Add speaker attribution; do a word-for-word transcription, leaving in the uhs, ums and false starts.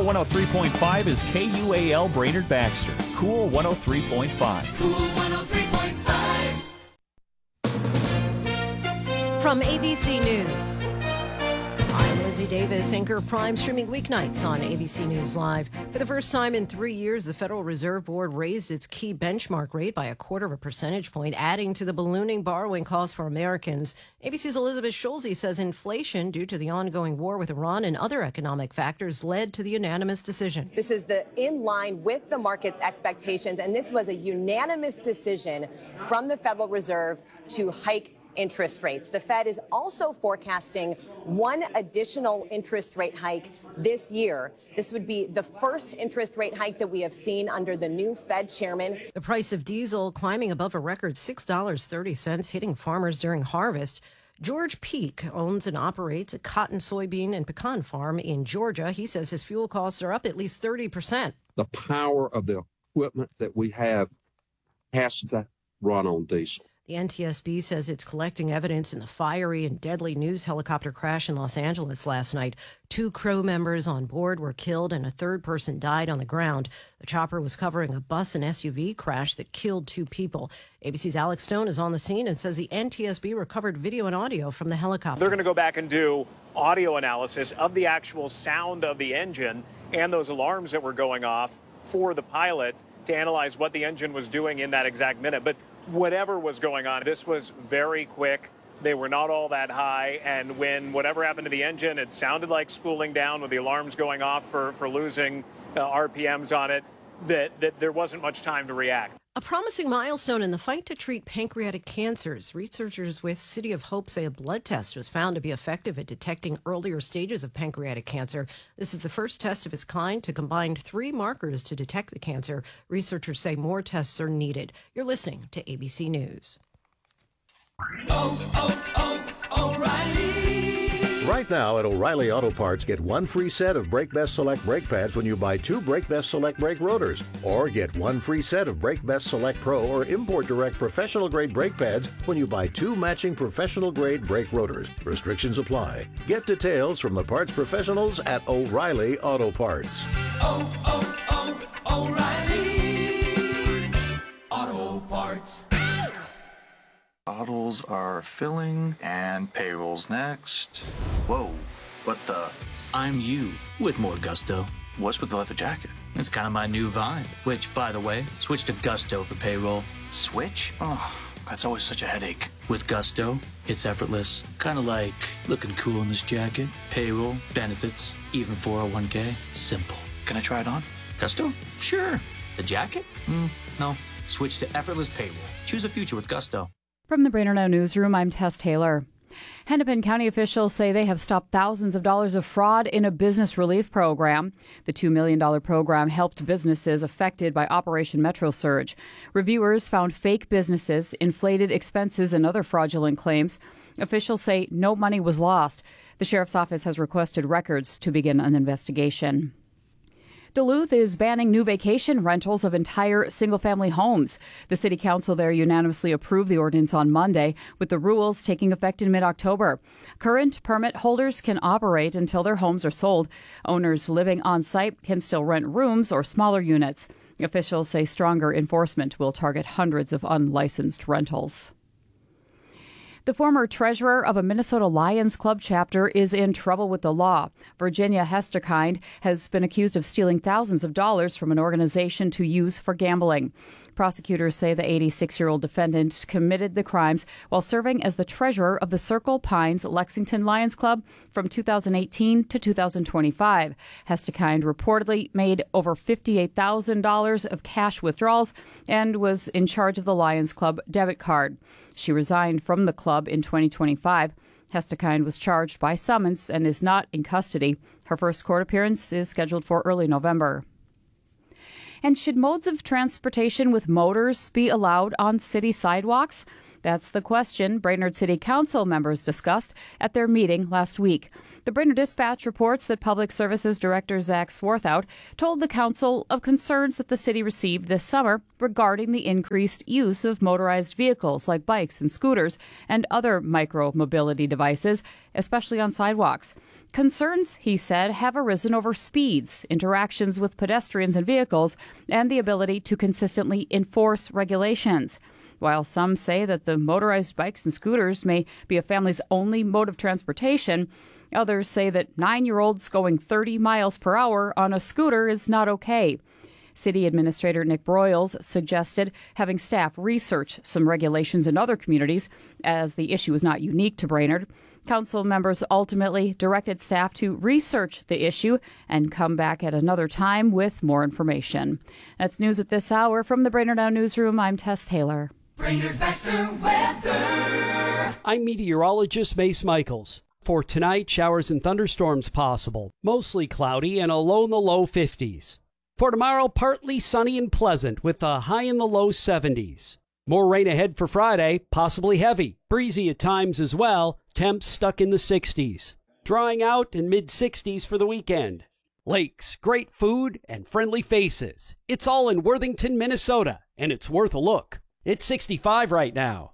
Speaker 1: Cool one oh three point five is K U A L Brainerd Baxter. Cool one oh three point five.
Speaker 2: Cool one oh three point five.
Speaker 3: From A B C News, I'm Lindsay Davis, anchor Prime, streaming weeknights on A B C News Live. For the first time in three years, the Federal Reserve Board raised its key benchmark rate by a quarter of a percentage point, adding to the ballooning borrowing costs for Americans. A B C's Elizabeth Schulze says inflation, due to the ongoing war with Iran and other economic factors, led to the unanimous decision.
Speaker 4: This is the in line with the market's expectations, and this was a unanimous decision from the Federal Reserve to hike interest rates. The Fed is also forecasting one additional interest rate hike this year. This would be the first interest rate hike that we have seen under the new Fed chairman.
Speaker 3: The price of diesel climbing above a record six dollars and thirty cents, hitting farmers during harvest. George Peak owns and operates a cotton, soybean, and pecan farm in Georgia. He says his fuel costs are up at least thirty percent.
Speaker 5: The power of the equipment that we have has to run on diesel.
Speaker 3: The N T S B says it's collecting evidence in the fiery and deadly news helicopter crash in Los Angeles last night. Two crew members on board were killed and a third person died on the ground. The chopper was covering a bus and S U V crash that killed two people. A B C's Alex Stone is on the scene and says the N T S B recovered video and audio from the helicopter.
Speaker 6: They're going to go back and do audio analysis of the actual sound of the engine and those alarms that were going off for the pilot to analyze what the engine was doing in that exact minute. But whatever was going on, this was very quick. They were not all that high. And when whatever happened to the engine, it sounded like spooling down with the alarms going off for, for losing uh, R P Ms on it, that, that there wasn't much time to react.
Speaker 3: A promising milestone in the fight to treat pancreatic cancers. Researchers with City of Hope say a blood test was found to be effective at detecting earlier stages of pancreatic cancer. This is the first test of its kind to combine three markers to detect the cancer. Researchers say more tests are needed. You're listening to A B C News.
Speaker 2: Oh, oh, oh, O'Reilly.
Speaker 7: Right now at O'Reilly Auto Parts, get one free set of Brake Best Select brake pads when you buy two Brake Best Select brake rotors. Or get one free set of Brake Best Select Pro or Import Direct professional grade brake pads when you buy two matching professional grade brake rotors. Restrictions apply. Get details from the parts professionals at O'Reilly Auto Parts.
Speaker 2: Oh, oh, oh, O'Reilly Auto Parts.
Speaker 8: Bottles are filling and payrolls next. Whoa, what the?
Speaker 9: I'm you with more gusto.
Speaker 8: What's with the leather jacket?
Speaker 9: It's kind of my new vibe. Which, by the way, switch to Gusto for payroll.
Speaker 8: Switch? Oh, that's always such a headache.
Speaker 9: With Gusto, it's effortless. Kind of like looking cool in this jacket. Payroll, benefits, even four oh one k. Simple.
Speaker 8: Can I try it on?
Speaker 9: Gusto? Sure. The jacket? Mm, no. Switch to effortless payroll. Choose a future with Gusto.
Speaker 10: From the Brainerd Now Newsroom, I'm Tess Taylor. Hennepin County officials say they have stopped thousands of dollars of fraud in a business relief program. The two million dollars program helped businesses affected by Operation Metro Surge. Reviewers found fake businesses, inflated expenses, and other fraudulent claims. Officials say no money was lost. The sheriff's office has requested records to begin an investigation. Duluth is banning new vacation rentals of entire single-family homes. The city council there unanimously approved the ordinance on Monday, with the rules taking effect in mid-October. Current permit holders can operate until their homes are sold. Owners living on site can still rent rooms or smaller units. Officials say stronger enforcement will target hundreds of unlicensed rentals. The former treasurer of a Minnesota Lions Club chapter is in trouble with the law. Virginia Hesterkind has been accused of stealing thousands of dollars from an organization to use for gambling. Prosecutors say the eighty-six-year-old defendant committed the crimes while serving as the treasurer of the Circle Pines Lexington Lions Club from two thousand eighteen to two thousand twenty-five. Hesterkind reportedly made over fifty-eight thousand dollars of cash withdrawals and was in charge of the Lions Club debit card. She resigned from the club in twenty twenty-five. Hesterkind was charged by summons and is not in custody. Her first court appearance is scheduled for early November. And should modes of transportation with motors be allowed on city sidewalks? That's the question Brainerd City Council members discussed at their meeting last week. The Brainerd Dispatch reports that Public Services Director Zach Swarthout told the council of concerns that the city received this summer regarding the increased use of motorized vehicles like bikes and scooters and other micro-mobility devices, especially on sidewalks. Concerns, he said, have arisen over speeds, interactions with pedestrians and vehicles, and the ability to consistently enforce regulations. While some say that the motorized bikes and scooters may be a family's only mode of transportation, others say that nine-year-olds going thirty miles per hour on a scooter is not okay. City Administrator Nick Broyles suggested having staff research some regulations in other communities, as the issue is not unique to Brainerd. Council members ultimately directed staff to research the issue and come back at another time with more information. That's news at this hour. From the Brainerd Now Newsroom, I'm Tess Taylor.
Speaker 2: Brainerd Baxter weather.
Speaker 11: I'm meteorologist Mace Michaels. For tonight, showers and thunderstorms possible. Mostly cloudy and a low in the low fifties. For tomorrow, partly sunny and pleasant with a high in the low seventies. More rain ahead for Friday, possibly heavy. Breezy at times as well. Temps stuck in the sixties. Drying out in mid-sixties for the weekend. Lakes, great food, and friendly faces. It's all in Worthington, Minnesota, and it's worth a look. It's sixty-five right now.